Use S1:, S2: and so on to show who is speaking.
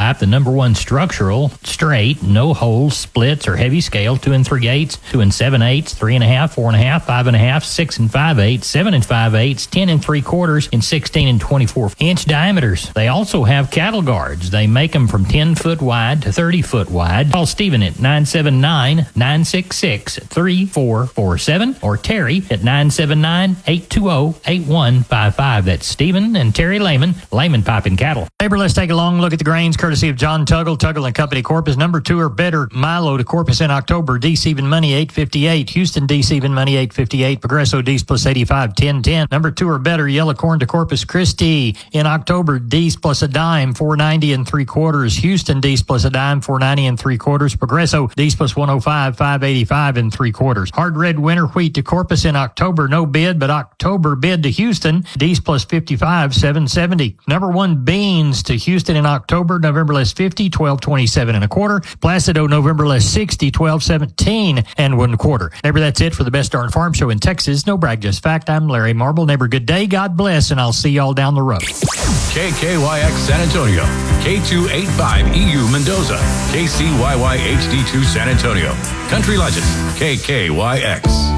S1: pipe, the number one structural, straight, no holes, splits, or heavy scale, 2 3/8, 2 7/8, 3 1/2, 4 1/2, 5 1/2, 6 5/8, 7 5/8, 10 3/4, and 16 24-inch diameters. They also have cattle guards. They make them from 10 foot wide to 30 foot wide. Call Stephen at 979-966-3447 or Terry at 979-820-8155. That's Stephen and Terry Lehman, Lehman Pipe and Cattle. Neighbor, let's take a long look at the grains courtesy of John Tuggle, Tuggle and Company Corpus. Number 2 or better Milo to Corpus in October. D's even money $8.58. Houston D's even money $8.58. Progresso D's plus 85 10.10. Number 2 or better yellow corn to Corpus Christi in October. D's plus a dime $4.90 3/4. Houston D's plus a dime $4.90 3/4. Progresso D's plus 105 5.85 3/4. Hard red winter wheat to Corpus in October, no bid, but October bid to Houston. D's plus 55 7.70. Number 1 beans to Houston in October, November less 50 12.27 1/4. Placido November less 60 12.17 1/4. Neighbor, that's it for the Best Darn Farm Show in Texas. No brag, just fact. I'm Larry Marble. Neighbor, good day, God bless, and I'll see y'all down the road.
S2: KKYX San Antonio, K285EU Mendoza, KCYY HD2 San Antonio. Country Legend, KKYX.